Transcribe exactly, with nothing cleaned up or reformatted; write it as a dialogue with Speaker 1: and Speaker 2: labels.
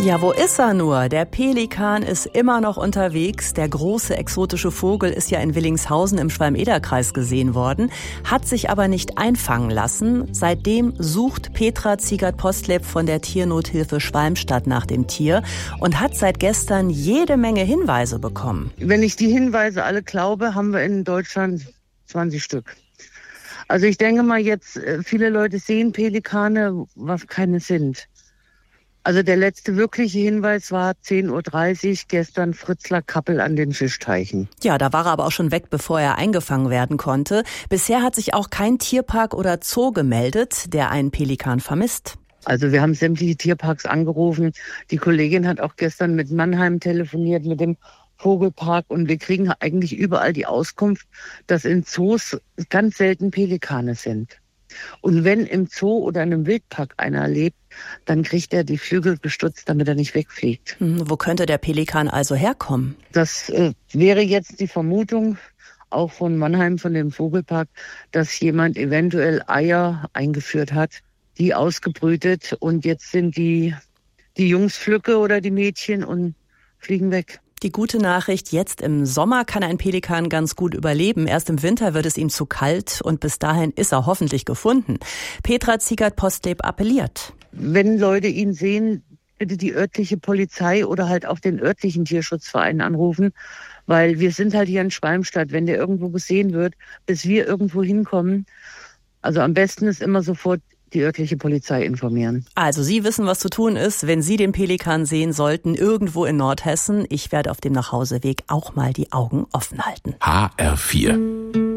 Speaker 1: Ja, wo ist er nur? Der Pelikan ist immer noch unterwegs. Der große exotische Vogel ist ja in Willingshausen im Schwalm-Eder-Kreis gesehen worden, hat sich aber nicht einfangen lassen. Seitdem sucht Petra Ziegert-Postleb von der Tiernothilfe Schwalmstadt nach dem Tier und hat seit gestern jede Menge Hinweise bekommen.
Speaker 2: Wenn ich die Hinweise alle glaube, haben wir in Deutschland zwanzig Stück. Also ich denke mal jetzt, viele Leute sehen Pelikane, was keine sind. Also der letzte wirkliche Hinweis war zehn Uhr dreißig gestern Fritzlar Kappel an den Fischteichen.
Speaker 1: Ja, da war er aber auch schon weg, bevor er eingefangen werden konnte. Bisher hat sich auch kein Tierpark oder Zoo gemeldet, der einen Pelikan vermisst.
Speaker 2: Also wir haben sämtliche Tierparks angerufen. Die Kollegin hat auch gestern mit Mannheim telefoniert, mit dem Vogelpark. Und wir kriegen eigentlich überall die Auskunft, dass in Zoos ganz selten Pelikane sind. Und wenn im Zoo oder in einem Wildpark einer lebt, dann kriegt er die Flügel gestutzt, damit er nicht wegfliegt.
Speaker 1: Hm, wo könnte der Pelikan also herkommen?
Speaker 2: Das äh, wäre jetzt die Vermutung, auch von Mannheim, von dem Vogelpark, dass jemand eventuell Eier eingeführt hat, die ausgebrütet und jetzt sind die, die Jungs Flücke oder die Mädchen und fliegen weg.
Speaker 1: Die gute Nachricht, jetzt im Sommer kann ein Pelikan ganz gut überleben. Erst im Winter wird es ihm zu kalt und bis dahin ist er hoffentlich gefunden. Petra Ziegert-Postleb appelliert.
Speaker 2: Wenn Leute ihn sehen, bitte die örtliche Polizei oder halt auch den örtlichen Tierschutzverein anrufen, weil wir sind halt hier in Schwalmstadt. Wenn der irgendwo gesehen wird, bis wir irgendwo hinkommen, also am besten ist immer sofort die örtliche Polizei informieren.
Speaker 1: Also Sie wissen, was zu tun ist, wenn Sie den Pelikan sehen sollten, irgendwo in Nordhessen. Ich werde auf dem Nachhauseweg auch mal die Augen offen halten.
Speaker 3: H R vier